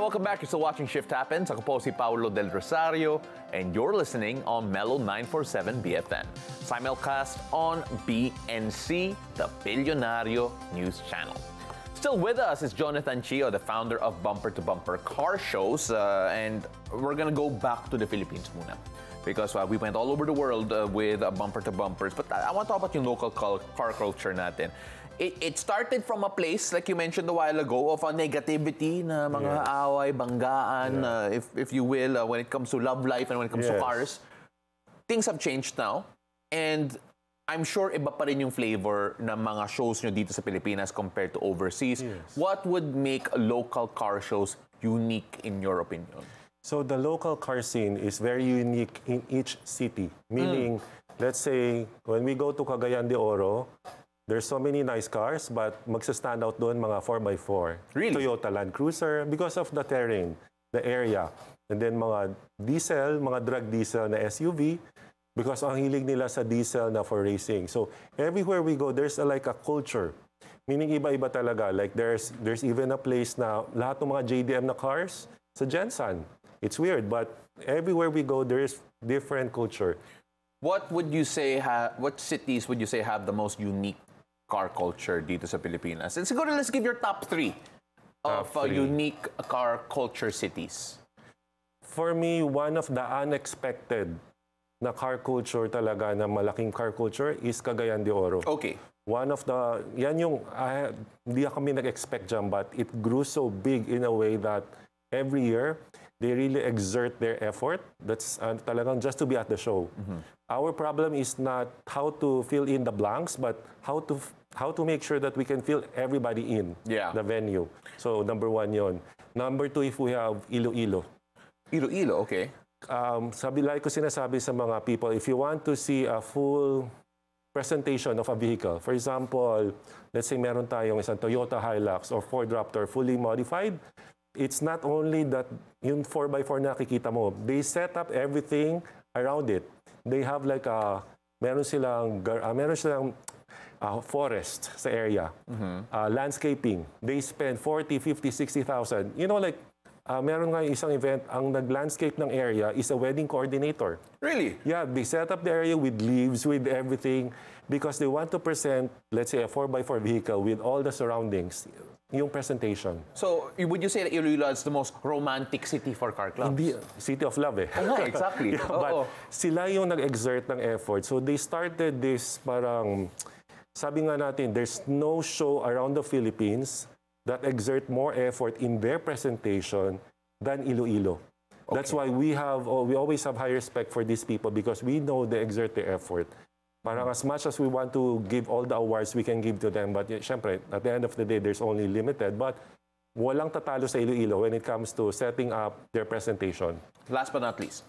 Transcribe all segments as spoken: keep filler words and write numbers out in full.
welcome back. You're still watching Shift Happens. Ako po si Paulo Del Rosario, and you're listening on Mellow nine forty-seven B F M. Simulcast on B N C, the Bilyonaryo News Channel. Still with us is Jonathan Chio, the founder of Bumper to Bumper Car Shows, uh, and we're gonna go back to the Philippines muna. Because uh, we went all over the world uh, with uh, Bumper to Bumpers, but I, I want to talk about yung local car culture natin. It, it started from a place, like you mentioned a while ago, of a negativity na mga yes. away, banggaan, yeah. uh, if, if you will, uh, when it comes to love life and when it comes yes. to cars. Things have changed now, and I'm sure iba pa rin yung flavor ng mga shows nyo dito sa Pilipinas compared to overseas. Yes. What would make local car shows unique in your opinion? So the local car scene is very unique in each city. Meaning, mm. let's say, when we go to Cagayan de Oro, there's so many nice cars, but magsa-stand out doon mga four by four. Really? Toyota Land Cruiser, because of the terrain, the area. And then mga diesel, mga drag diesel na S U V, because ang hilig nila sa diesel na for racing. So everywhere we go, there's a, like a culture. Meaning iba-iba talaga. Like there's, there's even a place na lahat ng mga J D M na cars sa Gensan. It's weird, but everywhere we go, there's different culture. What would you say, ha- what cities would you say have the most unique car culture dito sa Pilipinas? And siguro, let's give your top three of top three. Uh, unique car culture cities. For me, one of the unexpected na car culture talaga, na malaking car culture, is Cagayan de Oro. Okay. One of the, yan yung, uh, hindi kami nag-expect dyan, but it grew so big in a way that every year, they really exert their effort. That's uh, talagang just to be at the show. Mm-hmm. Our problem is not how to fill in the blanks, but how to how to make sure that we can fill everybody in yeah. the venue. So number one yon. Number two, if we have Iloilo. Iloilo, okay. Um, sabi, like ko sinasabi sa mga people, if you want to see a full presentation of a vehicle, for example, let's say meron tayong isang Toyota Hilux or Ford Raptor fully modified, it's not only that yung four by four nakikita mo, they set up everything around it. They have like a, meron silang, uh, meron silang uh, forest sa area, mm-hmm. uh, landscaping. They spend forty, fifty, sixty thousand. You know, like, uh, meron nga isang event, ang nag-landscape ng area is a wedding coordinator. Really? Yeah, they set up the area with leaves, with everything, because they want to present, let's say, a four by four vehicle with all the surroundings. Yung presentation. So, would you say that Iloilo is the most romantic city for car clubs? Hindi, city of love eh. Oh, nga, exactly. yeah, oh, but oh. sila yung nag-exert ng effort. So they started this parang, sabi nga natin, there's no show around the Philippines that exert more effort in their presentation than Iloilo. Okay. That's why we have, oh, we always have high respect for these people because we know they exert their effort. Parang as much as we want to give all the awards we can give to them, but syempre, at the end of the day, there's only limited. But walang tatalo sa Iloilo when it comes to setting up their presentation. Last but not least.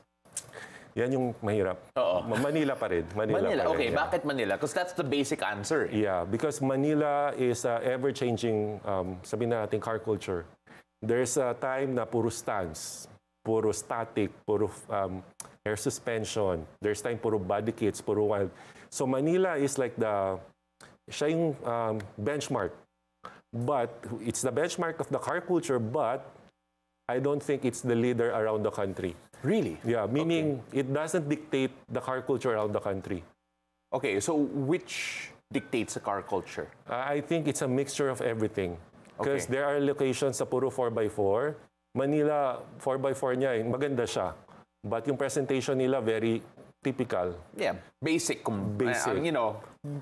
Yan yung mahirap. Oo. Manila pa rin. Manila, Manila. pa rin, Okay, yeah. Bakit Manila? Because that's the basic answer. Yeah, because Manila is uh, ever-changing, um, sabihin natin, car culture. There's a time na puro stance, puro static, puro um, air suspension. There's time puro body kits, puro wild. So Manila is like the, siya yung um, benchmark. But it's the benchmark of the car culture, but I don't think it's the leader around the country. Really? Yeah, meaning okay. It doesn't dictate the car culture around the country. Okay, so which dictates the car culture? Uh, I think it's a mixture of everything. Because Okay. there are locations sa puro four by four. Manila, four by four niya, eh, maganda siya. But yung presentation nila, very typical. Yeah, basic. Basic. Uh, you know,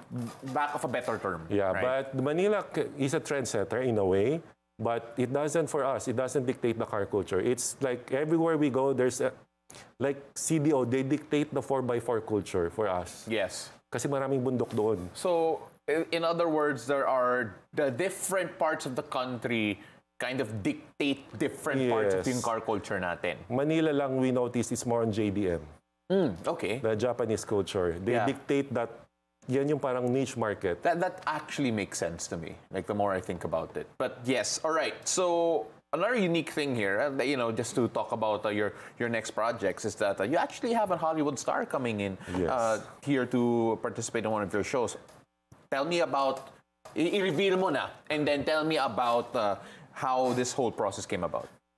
back of a better term. Yeah, right? but Manila is a trendsetter in a way. But it doesn't, for us, it doesn't dictate the car culture. It's like everywhere we go, there's a, like C D O, they dictate the four by four culture for us. Yes. Kasi maraming bundok doon. So, in other words, there are the different parts of the country kind of dictate different parts of Yes. yung car culture natin. Manila lang we notice is more on J D M. Mm, okay. The Japanese culture. They Yeah. dictate that yan yung parang niche market. That that actually makes sense to me. Like the more I think about it. But yes, all right. So another unique thing here, uh, you know, just to talk about uh, your your next projects, is that uh, you actually have a Hollywood star coming in Yes. uh, here to participate in one of your shows. Tell me about, i- i-reveal mo na, and then tell me about uh, how this whole process came about.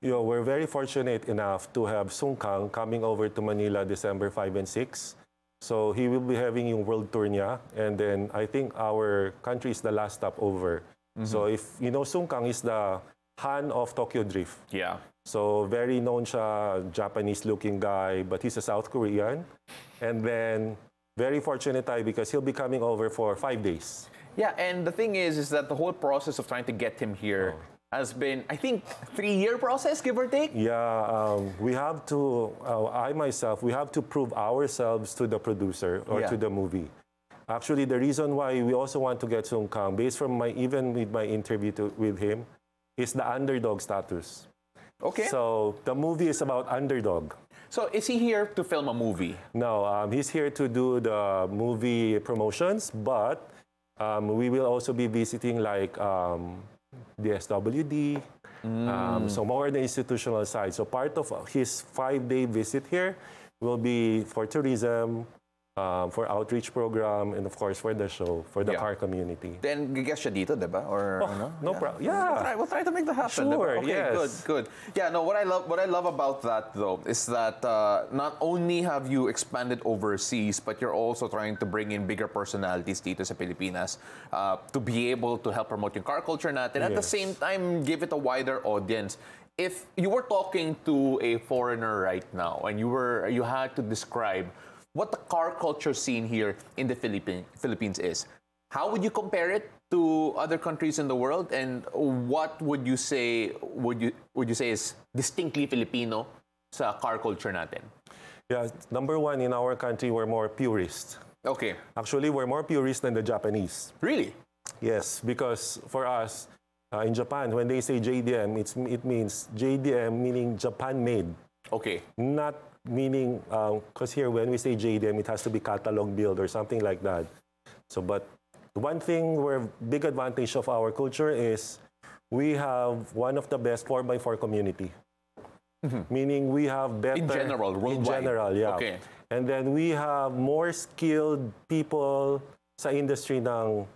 you know, we're very fortunate enough to have Sung Kang coming over to Manila December fifth and sixth. So he will be having yung world tour niya. And then I think our country is the last stop over. Mm-hmm. So if, you know, Sung Kang is the Han of Tokyo Drift. Yeah. So very known siya, Japanese-looking guy, but he's a South Korean. And then very fortunate tayo because he'll be coming over for five days. Yeah, and the thing is, is that the whole process of trying to get him here oh. has been, I think, three-year process, give or take? Yeah, um, we have to, uh, I myself, we have to prove ourselves to the producer or yeah. to the movie. Actually, the reason why we also want to get Sung Kang, based from my, even with my interview to, with him, is the underdog status. Okay. So the movie is about underdog. So is he here to film a movie? No, um, he's here to do the movie promotions, but um, we will also be visiting like um, the S W D, mm. um, so more the institutional side. So part of his five-day visit here will be for tourism, Um, for outreach program, and of course for the show, for the yeah. car community. Then gigas siya dito, diba? Or oh, ano? No yeah. problem. Yeah. We'll try, we'll try to make that happen. Sure, diba? Okay, yes. good, good. Yeah, no, what I love what I love about that though is that uh, not only have you expanded overseas, but you're also trying to bring in bigger personalities dito sa Pilipinas uh, to be able to help promote yung car culture natin. At yes. the same time, give it a wider audience. If you were talking to a foreigner right now and you were you had to describe what the car culture scene here in the Philippine, Philippines is, how would you compare it to other countries in the world, and what would you say would you would you say is distinctly Filipino sa car culture natin? Yeah, number one, in our country we're more purist. Okay. Actually, we're more purist than the Japanese. Really? Yes, because for us uh, in Japan, when they say J D M, it's it means J D M meaning Japan made. Okay. Not meaning, because um, here when we say J D M, it has to be catalog build or something like that. So, but one thing where big advantage of our culture is we have one of the best four by four community. Mm-hmm. Meaning we have better... In general, worldwide. In general, yeah. Okay. And then we have more skilled people sa industry ng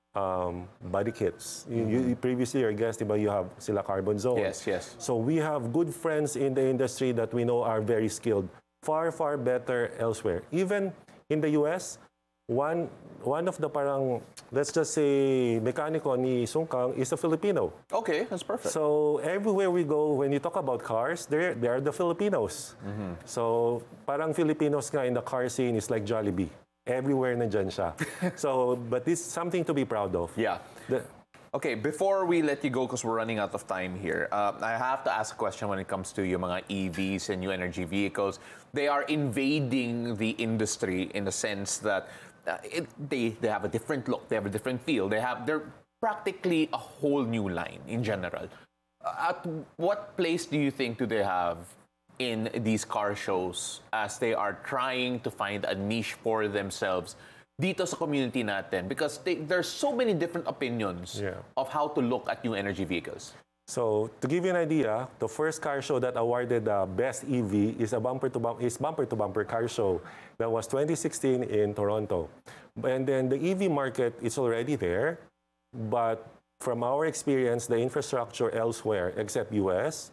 Um, body kits. You, you, previously, your guest, diba, you have sila Carbon Zone. Yes, yes. So we have good friends in the industry that we know are very skilled. Far, far better elsewhere. Even in the U S, one one of the parang, let's just say, mekaniko ni Sung Kang is a Filipino. Okay, that's perfect. So everywhere we go, when you talk about cars, they're, they're the Filipinos. Mm-hmm. So parang Filipinos nga in the car scene is like Jollibee. Everywhere nandyan siya. So, but this is something to be proud of. Yeah. The, okay, before we let you go, because we're running out of time here, uh, I have to ask a question when it comes to yung mga E Vs and new energy vehicles. They are invading the industry in the sense that uh, it, they, they have a different look, they have a different feel, they have, they're practically a whole new line in general. Uh, at what place do you think do they have in these car shows as they are trying to find a niche for themselves dito sa community natin? Because they, there's so many different opinions yeah. of how to look at new energy vehicles. So, to give you an idea, the first car show that awarded the best E V is a bumper to bumper is bumper to bumper car show that was twenty sixteen in Toronto. And then the E V market is already there, but from our experience, the infrastructure elsewhere except U S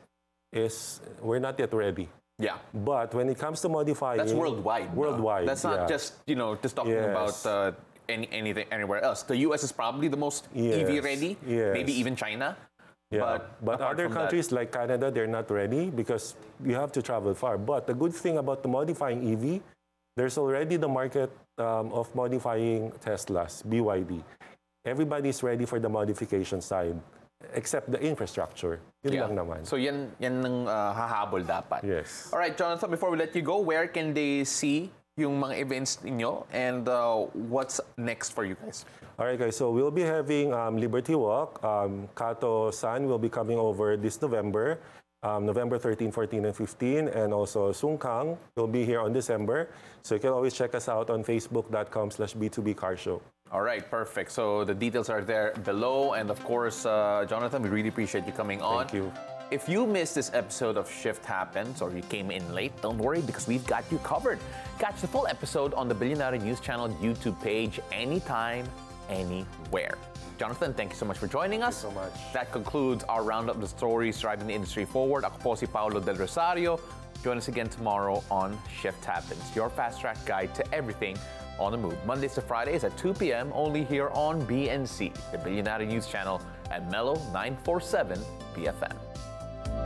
is we're not yet ready. Yeah. But when it comes to modifying... That's worldwide. Worldwide, no? That's not yeah. just, you know, just talking yes. about uh, any, anything anywhere else. The U S is probably the most yes. E V ready. Yes. Maybe even China. Yeah. But, but other countries that, like Canada, they're not ready because you have to travel far. But the good thing about the modifying E V, there's already the market um, of modifying Teslas, B Y D. Everybody's ready for the modification side. Except the infrastructure. Yun yeah. lang naman. So yan, yan ng uh, hahabol dapat. Yes. All right, Jonathan, before we let you go, where can they see yung mga events ninyo and uh, what's next for you guys? All right, guys. So we'll be having um, Liberty Walk. Um, Kato-san will be coming over this November. Um, November thirteenth, fourteenth, and fifteenth. And also Sung Kang will be here on December. So you can always check us out on facebook.com slash B2B Car Show. All right, perfect. So the details are there below. And of course, uh, Jonathan, we really appreciate you coming on. Thank you. If you missed this episode of Shift Happens or you came in late, don't worry because we've got you covered. Catch the full episode on the Billionaire News Channel YouTube page anytime, anywhere. Jonathan, thank you so much for joining us. Thank you so much. That concludes our roundup of the stories driving the industry forward. Ako po si Paolo Del Rosario. Join us again tomorrow on Shift Happens, your fast-track guide to everything on the move. Mondays to Fridays at two p.m. only here on B N C, the Billionaire News Channel at Mellow nine forty-seven B F M.